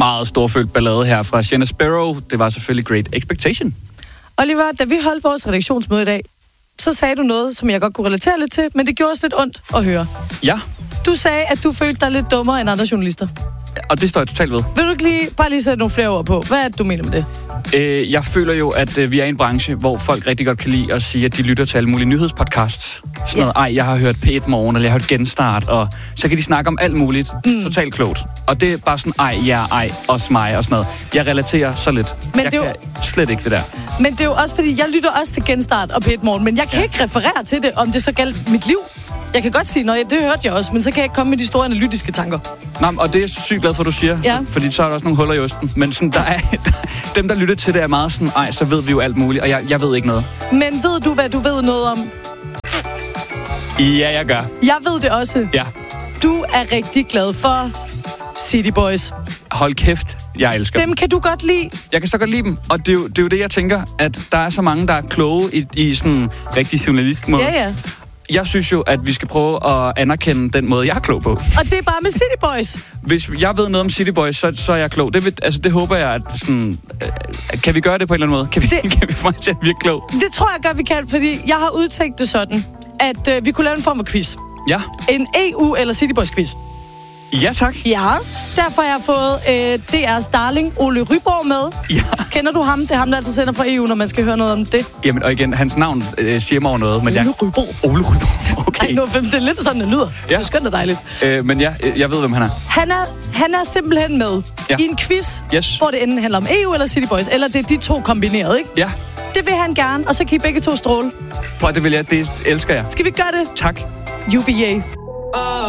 meget storfølt ballade her fra Sienna Sparrow. Det var selvfølgelig Great Expectation. Oliver, da vi holdt vores redaktionsmøde i dag, så sagde du noget, som jeg godt kunne relatere lidt til, men det gjorde os lidt ondt at høre. Ja. Du sagde, at du følte dig lidt dummere end andre journalister. Og det står jeg totalt ved. Vil du ikke bare lige sætte nogle flere ord på? Hvad er det, du mener med det? Jeg føler jo, at vi er i en branche, hvor folk rigtig godt kan lide at sige, at de lytter til alle mulige nyhedspodcasts. Sådan noget, jeg har hørt P1 Morgen, eller jeg har hørt Genstart, og så kan de snakke om alt muligt. Totalt klogt. Og det er bare sådan, også mig og sådan noget. Jeg relaterer så lidt. Men jeg kan slet ikke det der. Men det er jo også, fordi jeg lytter også til Genstart og P1 Morgen, men jeg kan ikke referere til det, om det så galt mit liv. Jeg kan godt sige, det hørte jeg også, men så kan jeg ikke komme med de store analytiske tanker. Nå, og det er jeg sygt glad for, du siger, fordi så er der også nogle huller i osten. Men sådan, dem, der lytter til det, er meget sådan, så ved vi jo alt muligt, og jeg ved ikke noget. Men ved du, hvad du ved noget om? Ja, jeg gør. Jeg ved det også. Ja. Du er rigtig glad for City Boys. Hold kæft, jeg elsker dem. Kan du godt lide? Jeg kan så godt lide dem, og det er jo det, jeg tænker, at der er så mange, der er kloge i sådan rigtig journalistmåde. Ja. Jeg synes jo, at vi skal prøve at anerkende den måde, jeg er klog på. Og det er bare med City Boys? Hvis jeg ved noget om City Boys, så er jeg klog. Det håber jeg, at sådan... Kan vi gøre det på en eller anden måde? Kan vi få mig til at virke klog? Det tror jeg godt, vi kan, fordi jeg har udtænkt det sådan, at vi kunne lave en form for quiz. Ja. En EU- eller City Boys-quiz. Ja, tak. Ja, derfor har jeg fået DR's darling Ole Ryborg med. Ja. Kender du ham? Det er ham, der altid sender fra EU, når man skal høre noget om det. Jamen, og igen, hans navn siger mig over noget. Men Ole Ryborg. Ole Ryborg, okay. Ej, det er lidt sådan, det lyder. Ja. Det er skønt og dejligt. Men ja, jeg ved, hvem han er. Han er simpelthen med i en quiz, hvor det enten handler om EU eller City Boys, eller det er de to kombineret, ikke? Ja. Det vil han gerne, og så kan I begge to stråle. Prøv, det vil jeg. Det elsker jeg. Skal vi gøre det? Tak. UBA.